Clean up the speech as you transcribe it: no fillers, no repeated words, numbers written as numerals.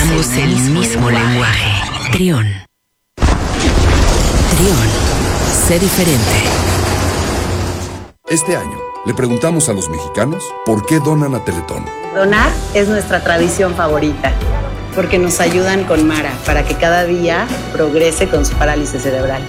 Hablamos el mismo lenguaje. Trión. Trión. Sé diferente. Este año le preguntamos a los mexicanos por qué donan a Teletón. Donar es nuestra tradición favorita, porque nos ayudan con Mara para que cada día progrese con su parálisis cerebral.